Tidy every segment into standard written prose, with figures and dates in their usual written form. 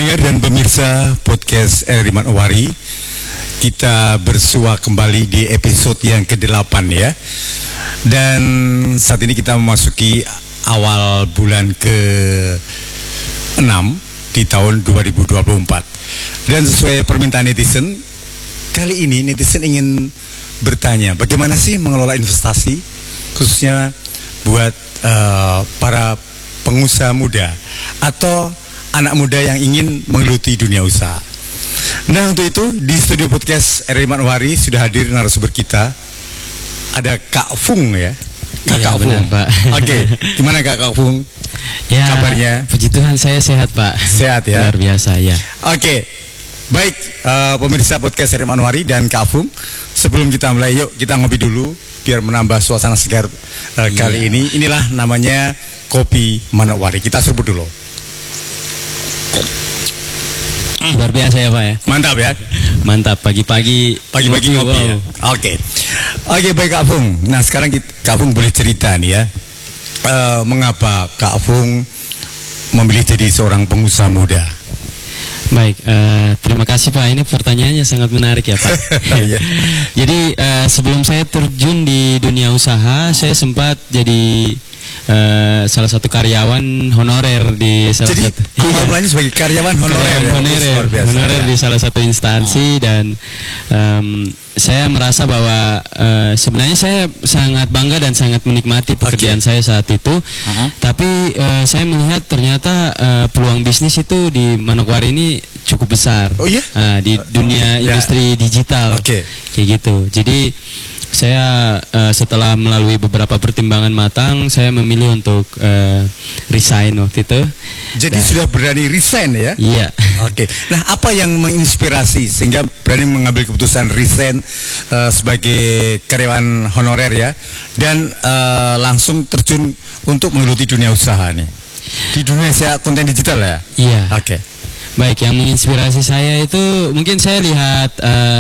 Pendengar dan pemirsa podcast RRI Manowari, kita bersua kembali di episode yang ke-8 ya. Dan saat ini kita memasuki awal bulan ke-6 di tahun 2024. Dan sesuai permintaan netizen, kali ini netizen ingin bertanya, bagaimana sih mengelola investasi, khususnya buat para pengusaha muda atau anak muda yang ingin menggeluti dunia usaha. Nah, untuk itu di studio podcast RRI Manowari sudah hadir narasumber kita. Ada Kak Fung ya. Kak Fung, Pak. Oke, gimana Kak Fung? Ya, kabarnya? Puji Tuhan saya sehat, Pak. Sehat ya. Luar biasa ya. Oke. Baik, pemirsa podcast RRI Manowari dan Kak Fung, sebelum kita mulai, yuk kita ngopi dulu biar menambah suasana segar kali ini. Inilah namanya Kopi Manowari. Kita serbu dulu. Luar biasa ya, Pak ya. Mantap ya. Mantap, pagi-pagi ngopi ya. Oke, baik Kak Fung. Nah, sekarang Kak Fung boleh cerita nih ya, mengapa Kak Fung memilih jadi seorang pengusaha muda? Baik, terima kasih Pak. Ini pertanyaannya sangat menarik ya Pak. Jadi sebelum saya terjun di dunia usaha, saya sempat jadi salah satu karyawan honorer di salah jadi, satu. Jadi sebagai karyawan honorer di salah satu instansi. Dan saya merasa bahwa sebenarnya saya sangat bangga dan sangat menikmati pekerjaan saya saat itu. Tapi saya melihat ternyata peluang bisnis itu di Manokwari ini cukup besar. Oh iya? Di dunia industri digital. Kayak gitu. Jadi saya setelah melalui beberapa pertimbangan matang, saya memilih untuk resign waktu itu. Jadi sudah berani resign ya? Iya. Oke. Nah, apa yang menginspirasi sehingga berani mengambil keputusan resign sebagai karyawan honorer ya, dan langsung terjun untuk menggeluti dunia usaha nih? Di dunia konten digital ya? Iya. Oke. Baik, yang menginspirasi saya itu mungkin saya lihat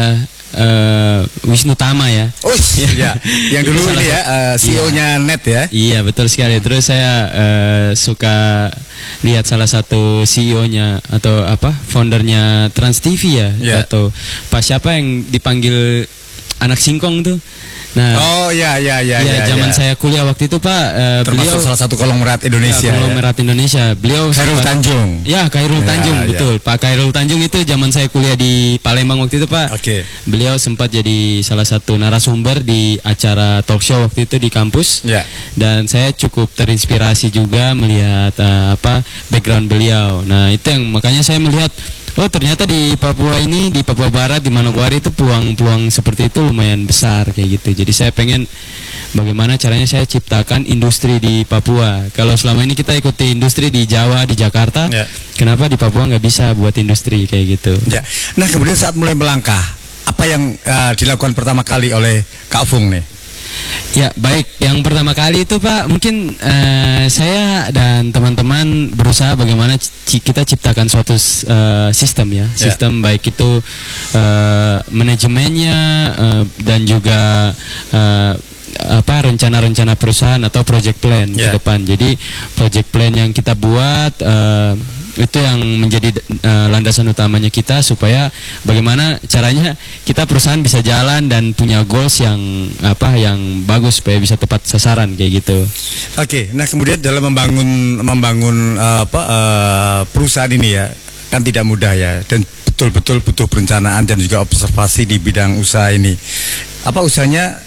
Wisnu Tama ya. Oh iya, yang dulu ini ya CEO-nya Net ya. Iya, betul sekali. Terus saya suka lihat salah satu CEO-nya atau foundernya Trans TV ya, atau Pak siapa yang dipanggil anak singkong tuh. Nah, zaman saya kuliah waktu itu Pak, termasuk beliau salah satu konglomerat Indonesia. Konglomerat Indonesia. Beliau Khairul Tanjung. Ya, Khairul Tanjung, betul. Pak Khairul Tanjung itu zaman saya kuliah di Palembang waktu itu Pak. Beliau sempat jadi salah satu narasumber di acara talk show waktu itu di kampus. Dan saya cukup terinspirasi juga melihat background beliau. Nah, itu yang makanya saya melihat, oh ternyata di Papua ini, di Papua Barat, di Manokwari itu peluang seperti itu lumayan besar kayak gitu. Jadi saya pengen bagaimana caranya saya ciptakan industri di Papua. Kalau selama ini kita ikuti industri di Jawa, di Jakarta, kenapa di Papua nggak bisa buat industri kayak gitu? Nah, kemudian saat mulai melangkah, apa yang dilakukan pertama kali oleh Kak Fung nih? Ya, baik. Yang pertama kali itu Pak, mungkin saya dan teman-teman berusaha bagaimana kita ciptakan suatu sistem ya. Sistem baik itu manajemennya dan juga rencana-rencana perusahaan atau project plan ke depan. Jadi project plan yang kita buat itu yang menjadi landasan utamanya kita, supaya bagaimana caranya kita perusahaan bisa jalan dan punya goals yang bagus supaya bisa tepat sasaran kayak gitu. Nah kemudian dalam membangun perusahaan ini ya, kan tidak mudah ya, dan betul-betul butuh perencanaan dan juga observasi di bidang usaha ini. Apa usahanya?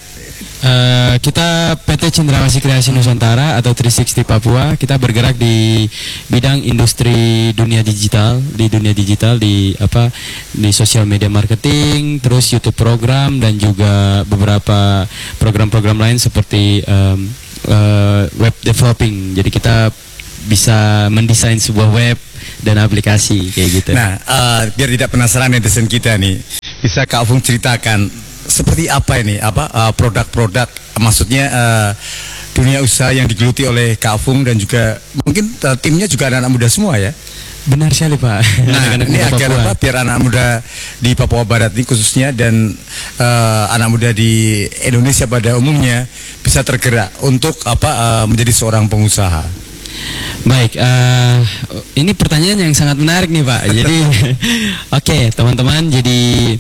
Kita PT Cendrawasih Kreasi Nusantara atau 360 Papua, kita bergerak di bidang industri dunia digital, di social media marketing, terus YouTube program, dan juga beberapa program-program lain seperti web developing. Jadi kita bisa mendesain sebuah web dan aplikasi kayak gitu. Nah, biar tidak penasaran netizen kita nih, bisa Kak Fung ceritakan seperti apa ini, produk-produk, maksudnya dunia usaha yang digeluti oleh Kak Fung, dan juga mungkin timnya juga anak-anak muda semua ya? Benar sekali Pak. Nah, ini agar biar anak muda di Papua Barat ini khususnya, dan anak muda di Indonesia pada umumnya bisa tergerak untuk menjadi seorang pengusaha. Baik, ini pertanyaan yang sangat menarik nih Pak. Jadi, oke, teman-teman. Jadi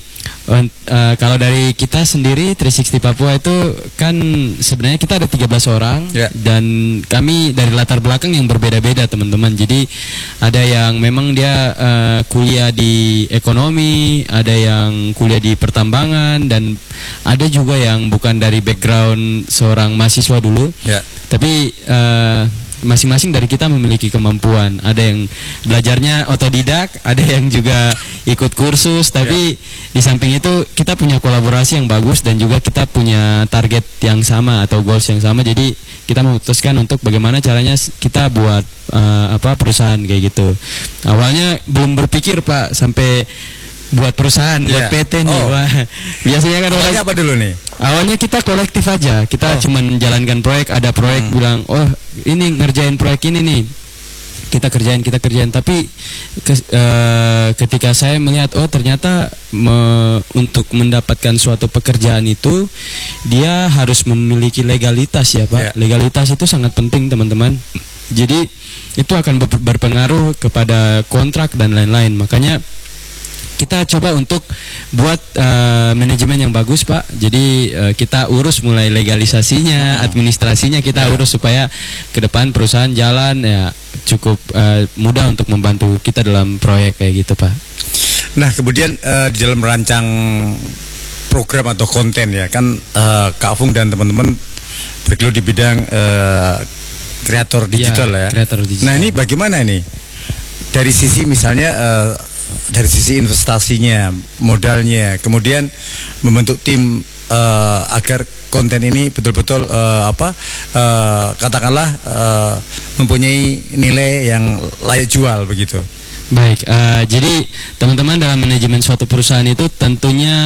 kalau dari kita sendiri 360 Papua itu kan sebenarnya kita ada 13 orang dan kami dari latar belakang yang berbeda-beda teman-teman. Jadi ada yang memang dia kuliah di ekonomi, ada yang kuliah di pertambangan, dan ada juga yang bukan dari background seorang mahasiswa dulu. Tapi masing-masing dari kita memiliki kemampuan. Ada yang belajarnya otodidak, ada yang juga ikut kursus. Tapi di samping itu kita punya kolaborasi yang bagus dan juga kita punya target yang sama atau goals yang sama. Jadi kita memutuskan untuk bagaimana caranya kita buat perusahaan kayak gitu. Awalnya belum berpikir Pak sampai buat perusahaan, buat PT nih. Wah, biasanya kan orang apa dulu nih? Awalnya kita kolektif aja, kita cuma menjalankan proyek, ada proyek bilang, oh ini ngerjain proyek ini nih, kita kerjain. Tapi ketika saya melihat, oh ternyata untuk mendapatkan suatu pekerjaan itu dia harus memiliki legalitas ya Pak. Legalitas itu sangat penting teman-teman. Jadi itu akan berpengaruh kepada kontrak dan lain-lain. Makanya kita coba untuk buat manajemen yang bagus Pak. Jadi kita urus mulai legalisasinya, administrasinya kita urus supaya ke depan perusahaan jalan ya cukup mudah untuk membantu kita dalam proyek kayak gitu Pak. Nah kemudian di dalam merancang program atau konten ya kan Kak Afung dan teman-teman bergelut di bidang kreator digital ya. Kreator digital. Nah ini bagaimana ini dari sisi misalnya dari sisi investasinya, modalnya, kemudian membentuk tim agar konten ini betul-betul katakanlah mempunyai nilai yang layak jual begitu. Baik, jadi teman-teman dalam manajemen suatu perusahaan itu tentunya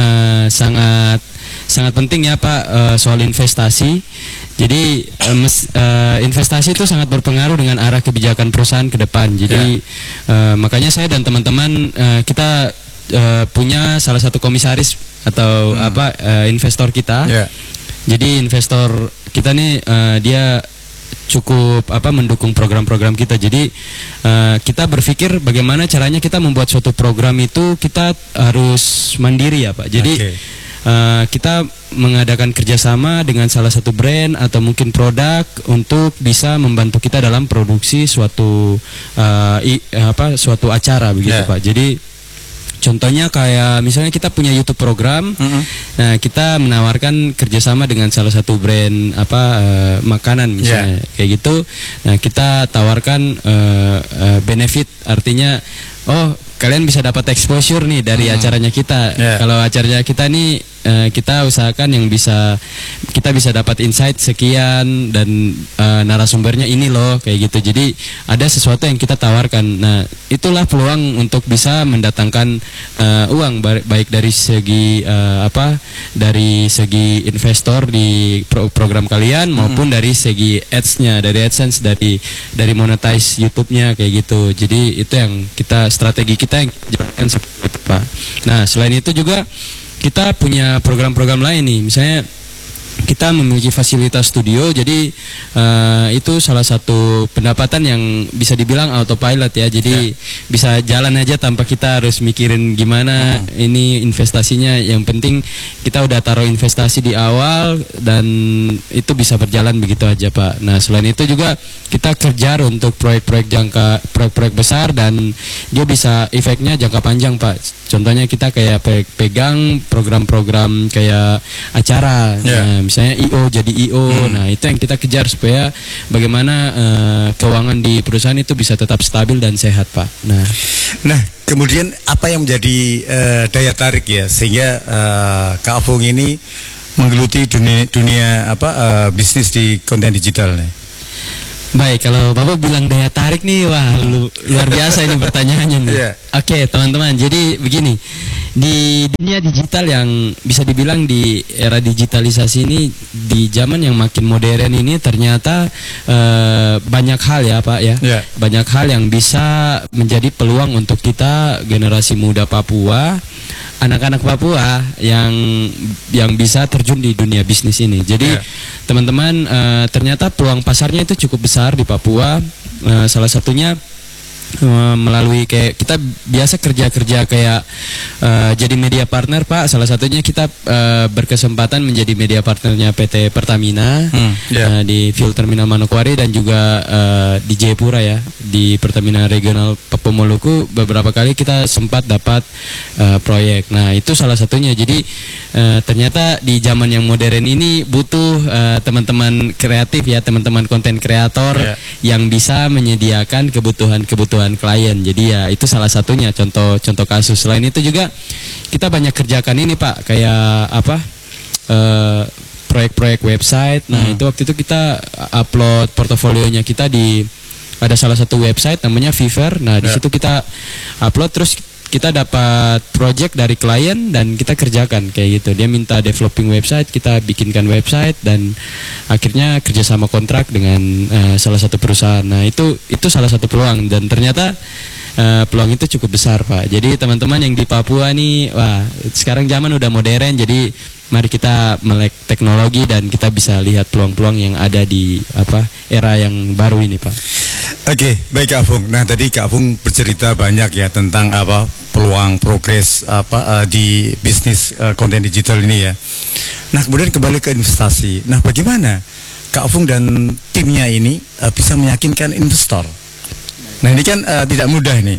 sangat penting ya Pak soal investasi. Jadi investasi itu sangat berpengaruh dengan arah kebijakan perusahaan ke depan. Jadi makanya saya dan teman-teman kita punya salah satu komisaris atau investor kita. Jadi investor kita nih dia cukup mendukung program-program kita. Jadi kita berpikir bagaimana caranya kita membuat suatu program itu kita harus mandiri ya Pak. Jadi kita mengadakan kerjasama dengan salah satu brand atau mungkin produk untuk bisa membantu kita dalam produksi suatu suatu acara begitu Pak. Jadi contohnya kayak misalnya kita punya YouTube program, nah kita menawarkan kerjasama dengan salah satu brand makanan misalnya kayak gitu. Nah kita tawarkan benefit, artinya kalian bisa dapat exposure nih dari acaranya kita. Kalau acaranya kita nih kita usahakan yang kita bisa dapat insight sekian dan narasumbernya ini loh kayak gitu. Jadi ada sesuatu yang kita tawarkan. Nah itulah peluang untuk bisa mendatangkan uang baik dari segi dari segi investor di program kalian maupun dari segi ads-nya, dari AdSense, dari monetize YouTube-nya kayak gitu. Jadi itu yang strategi kita yang jalankan seperti itu Pak. Nah selain itu juga kita punya program-program lain nih, misalnya kita memiliki fasilitas studio. Jadi itu salah satu pendapatan yang bisa dibilang autopilot ya. Jadi bisa jalan aja tanpa kita harus mikirin gimana ini investasinya. Yang penting kita udah taruh investasi di awal dan itu bisa berjalan begitu aja Pak. Nah selain itu juga kita kejar untuk proyek-proyek besar dan dia bisa efeknya jangka panjang Pak. Contohnya kita kayak pegang program-program kayak acara. Nah, misalnya IO jadi IO. Nah itu yang kita kejar supaya bagaimana keuangan di perusahaan itu bisa tetap stabil dan sehat Pak. Nah kemudian apa yang menjadi daya tarik ya sehingga Kak Afung ini menggeluti dunia bisnis di konten digital nih? Baik, kalau Bapak bilang daya tarik nih, wah luar biasa ini pertanyaannya nih. Oke, teman-teman, jadi begini, Di dunia digital yang bisa dibilang di era digitalisasi ini, di zaman yang makin modern ini, ternyata banyak hal ya Pak ya, banyak hal yang bisa menjadi peluang untuk kita generasi muda Papua, anak-anak Papua yang bisa terjun di dunia bisnis ini. Jadi teman-teman, ternyata peluang pasarnya itu cukup besar di Papua. Salah satunya melalui kayak kita biasa kerja kayak jadi media partner Pak. Salah satunya kita berkesempatan menjadi media partnernya PT Pertamina di Fuel Terminal Manokwari, dan juga di Jayapura ya, di Pertamina Regional Papua Maluku. Beberapa kali kita sempat dapat proyek. Nah itu salah satunya. Jadi ternyata di zaman yang modern ini butuh teman-teman kreatif ya, teman-teman konten kreator yang bisa menyediakan kebutuhan klien. Jadi ya itu salah satunya contoh kasus. Selain itu juga kita banyak kerjakan ini Pak, kayak apa, proyek-proyek website. Nah itu waktu itu kita upload portofolionya kita di ada salah satu website namanya Fiverr. Nah di situ kita upload, terus kita dapat project dari klien dan kita kerjakan kayak gitu. Dia minta developing website, kita bikinkan website, dan akhirnya kerjasama kontrak dengan salah satu perusahaan. Nah itu salah satu peluang, dan ternyata peluang itu cukup besar Pak. Jadi teman-teman yang di Papua nih, wah sekarang zaman udah modern, jadi mari kita melek teknologi dan kita bisa lihat peluang-peluang yang ada di era yang baru ini Pak. Oke, baik Kak Afung. Nah tadi Kak Afung bercerita banyak ya tentang peluang progres di bisnis konten digital ini ya. Nah kemudian kembali ke investasi. Nah bagaimana Kak Afung dan timnya ini bisa meyakinkan investor? Nah ini kan tidak mudah nih.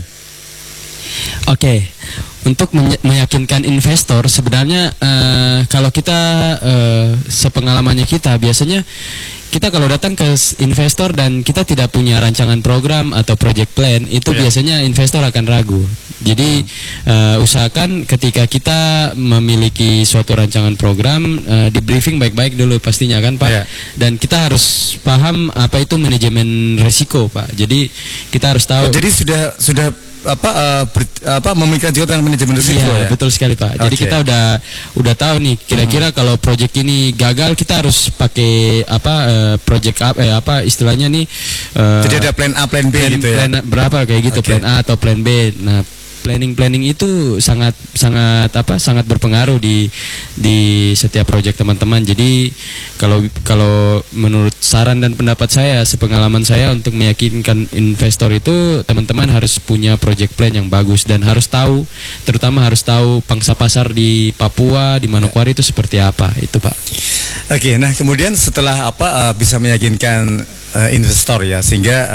Oke. Untuk meyakinkan investor, sebenarnya kalau kita sepengalamannya kita, biasanya kita kalau datang ke investor dan kita tidak punya rancangan program atau project plan, itu biasanya investor akan ragu. Jadi usahakan ketika kita memiliki suatu rancangan program, di briefing baik-baik dulu pastinya kan Pak. Dan kita harus paham apa itu manajemen risiko Pak. Jadi kita harus tahu. Jadi sudah memikirkan juga tentang manajemen risiko ya? Betul sekali Pak. Jadi kita udah tahu nih kira-kira kalau proyek ini gagal, kita harus pakai proyek istilahnya nih. Jadi ada plan A, plan B gitu ya? Plan berapa kayak gitu, plan A atau plan B. Nah planning itu sangat berpengaruh di setiap proyek teman-teman. Jadi kalau menurut saran dan pendapat saya, sepengalaman saya, untuk meyakinkan investor itu teman-teman harus punya project plan yang bagus dan terutama harus tahu pangsa pasar di Papua, di Manokwari itu seperti apa itu Pak. Oke, nah kemudian setelah bisa meyakinkan investor ya, sehingga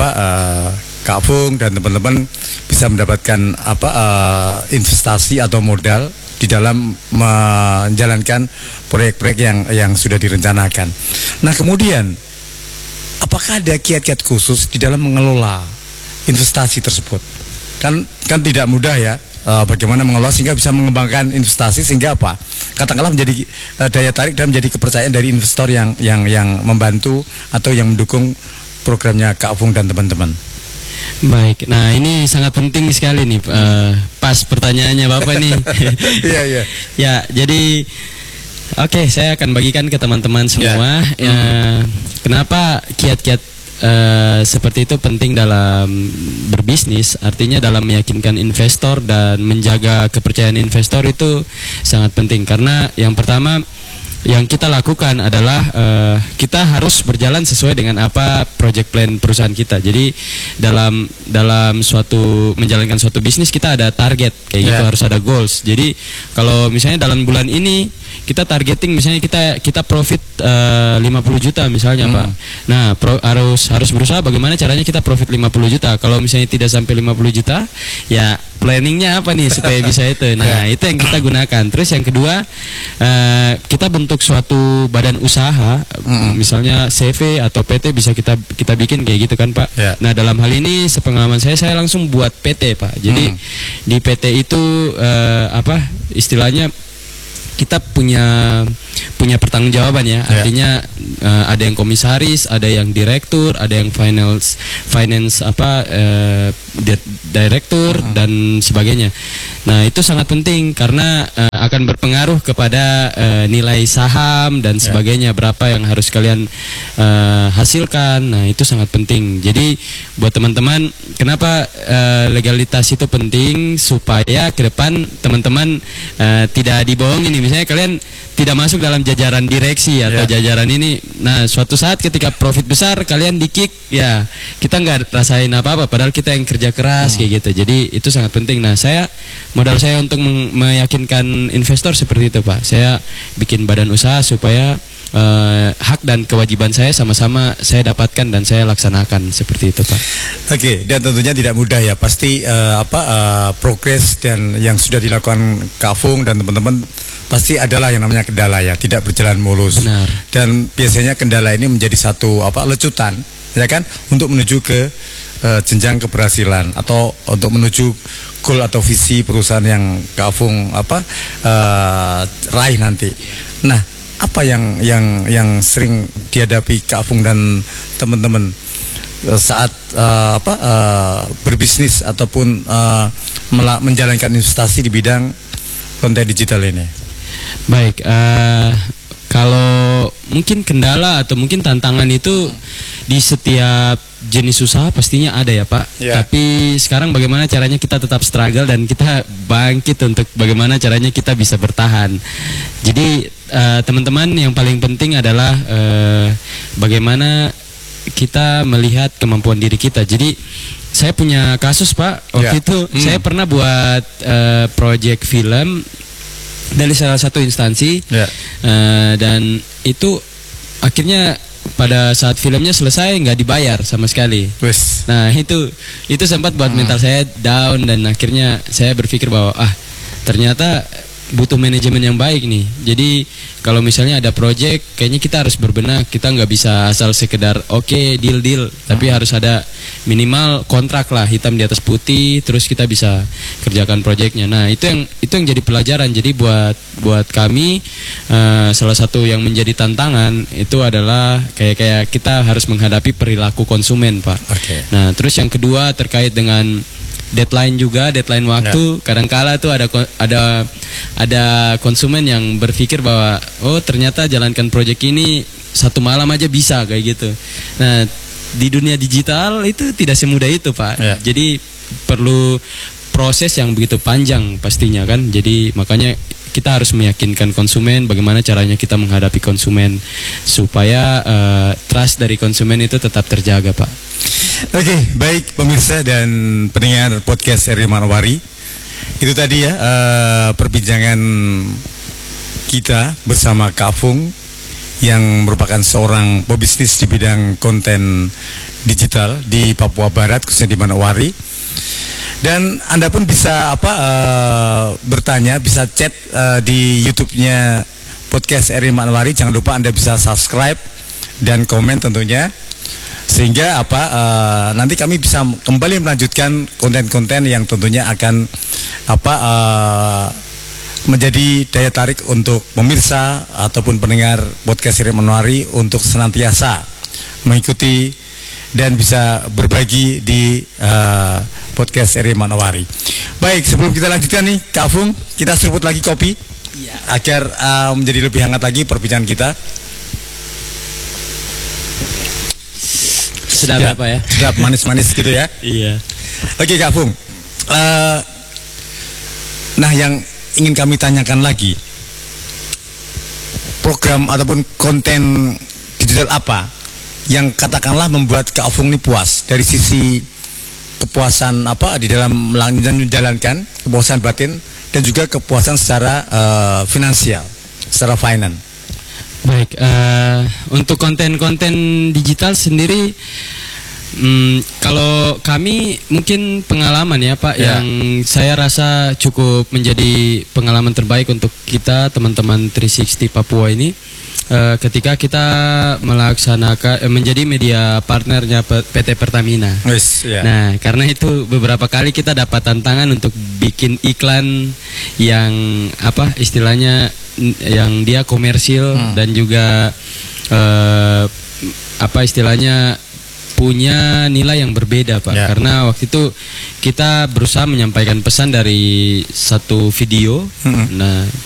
Kak Afung dan teman-teman bisa mendapatkan investasi atau modal di dalam menjalankan proyek-proyek yang sudah direncanakan. Nah kemudian apakah ada kiat-kiat khusus di dalam mengelola investasi tersebut? Kan tidak mudah ya, bagaimana mengelola sehingga bisa mengembangkan investasi, sehingga katakanlah menjadi daya tarik dan menjadi kepercayaan dari investor yang membantu atau yang mendukung programnya Kak Afung dan teman-teman. Baik, nah ini sangat penting sekali nih, pas pertanyaannya Bapak nih. Iya. Ya, jadi oke, saya akan bagikan ke teman-teman semua. Kenapa kiat-kiat seperti itu penting dalam berbisnis, artinya dalam meyakinkan investor dan menjaga kepercayaan investor itu sangat penting. Karena yang pertama yang kita lakukan adalah kita harus berjalan sesuai dengan apa project plan perusahaan kita. Jadi dalam menjalankan suatu bisnis kita ada target kayak gitu, harus ada goals. Jadi kalau misalnya dalam bulan ini kita targeting misalnya kita profit 50 juta misalnya Pak. Nah harus berusaha bagaimana caranya kita profit 50 juta. Kalau misalnya tidak sampai 50 juta, ya planningnya apa nih supaya bisa itu. Nah itu yang kita gunakan. Terus yang kedua, kita bentuk suatu badan usaha, misalnya CV atau PT bisa kita bikin kayak gitu kan Pak. Nah dalam hal ini sepengalaman saya langsung buat PT Pak. Jadi di PT itu istilahnya kita punya punya pertanggungjawaban ya. Artinya ada yang komisaris, ada yang direktur, ada yang finance direktur dan sebagainya. Nah, itu sangat penting karena akan berpengaruh kepada nilai saham dan sebagainya, berapa yang harus kalian hasilkan. Nah, itu sangat penting. Jadi buat teman-teman, kenapa legalitas itu penting, supaya ke depan teman-teman tidak dibohongin nih. Misalnya kalian tidak masuk dalam jajaran direksi atau jajaran ini. Nah, suatu saat ketika profit besar kalian di-kick, ya kita nggak rasain apa-apa, padahal kita yang kerja keras kayak gitu. Jadi itu sangat penting. Nah, modal saya untuk meyakinkan investor seperti itu, Pak. Saya bikin badan usaha supaya hak dan kewajiban saya sama-sama saya dapatkan dan saya laksanakan seperti itu, Pak. Oke, dan tentunya tidak mudah ya. Pasti progres dan yang sudah dilakukan Kak Afung dan teman-teman pasti adalah yang namanya kendala ya, tidak berjalan mulus. Benar. Dan biasanya kendala ini menjadi satu lecutan, ya kan, untuk menuju ke jenjang keberhasilan atau untuk menuju goal atau visi perusahaan yang Kak Afung raih nanti. Nah, apa yang sering dihadapi Kak Afung dan teman-teman saat berbisnis ataupun menjalankan investasi di bidang konten digital ini? Baik, kalau mungkin kendala atau mungkin tantangan itu di setiap jenis usaha pastinya ada ya, Pak. Tapi sekarang bagaimana caranya kita tetap struggle dan kita bangkit untuk bagaimana caranya kita bisa bertahan. Jadi teman-teman, yang paling penting adalah bagaimana kita melihat kemampuan diri kita. Jadi saya punya kasus, Pak. Waktu itu saya pernah buat project film dari salah satu instansi, dan itu akhirnya pada saat filmnya selesai nggak dibayar sama sekali. Nah, itu sempat buat mental saya down, dan akhirnya saya berpikir bahwa ternyata butuh manajemen yang baik nih. Jadi kalau misalnya ada project, kayaknya kita harus berbenah. Kita nggak bisa asal sekedar deal, tapi harus ada minimal kontrak lah, hitam di atas putih, terus kita bisa kerjakan projectnya. Nah, itu yang jadi pelajaran. Jadi buat kami salah satu yang menjadi tantangan itu adalah kayak kita harus menghadapi perilaku konsumen, Pak. Nah, terus yang kedua terkait dengan deadline waktu. Kadangkala tuh ada konsumen yang berpikir bahwa ternyata jalankan proyek ini 1 malam aja bisa kayak gitu. Nah, di dunia digital itu tidak semudah itu, Pak. Jadi perlu proses yang begitu panjang pastinya kan. Jadi makanya kita harus meyakinkan konsumen, bagaimana caranya kita menghadapi konsumen supaya trust dari konsumen itu tetap terjaga, Pak. Oke, baik pemirsa dan pendengar podcast Eri Manowari. Itu tadi ya perbincangan kita bersama Kak Afung yang merupakan seorang pebisnis di bidang konten digital di Papua Barat, khususnya di Manowari. Dan Anda pun bisa bertanya, bisa chat di YouTube-nya podcast Eri Manowari. Jangan lupa Anda bisa subscribe dan komen tentunya, sehingga nanti kami bisa kembali melanjutkan konten-konten yang tentunya akan menjadi daya tarik untuk pemirsa ataupun pendengar podcast Eri Manowari untuk senantiasa mengikuti dan bisa berbagi di podcast Eri Manowari. Baik, sebelum kita lanjutkan nih, Kak Afung, kita seruput lagi kopi agar menjadi lebih hangat lagi perbincangan kita. Sedap apa ya? Sedap, manis-manis gitu ya. Iya. Oke, Kak Afung. Nah, yang ingin kami tanyakan lagi, program ataupun konten digital apa yang katakanlah membuat Kak Afung ini puas dari sisi kepuasan di dalam menjalankan, kepuasan batin dan juga kepuasan secara finansial, secara finance. Baik, untuk konten-konten digital sendiri, kalau kami mungkin pengalaman ya, Pak, yang saya rasa cukup menjadi pengalaman terbaik untuk kita teman-teman 360 Papua ini, ketika kita melaksanakan menjadi media partnernya PT Pertamina. Nah, karena itu beberapa kali kita dapat tantangan untuk bikin iklan yang istilahnya yang dia komersil dan juga apa istilahnya punya nilai yang berbeda Pak. Karena waktu itu kita berusaha menyampaikan pesan dari satu video. Nah